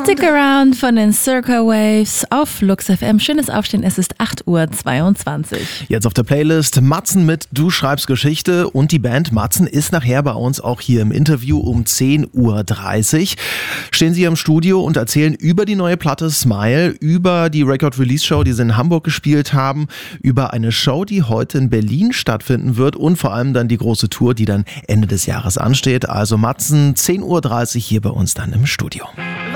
Stick Around von den Circa Waves auf Lux FM. Schönes Aufstehen, es ist 8:22 Uhr. Jetzt auf der Playlist Matzen mit Du schreibst Geschichte und die Band Matzen ist nachher bei uns auch hier im Interview um 10:30 Uhr. Stehen sie hier im Studio und erzählen über die neue Platte Smile, über die Record-Release-Show, die sie in Hamburg gespielt haben, über eine Show, die heute in Berlin stattfinden wird und vor allem dann die große Tour, die dann Ende des Jahres ansteht. Also Matzen, 10:30 Uhr hier bei uns dann im Studio.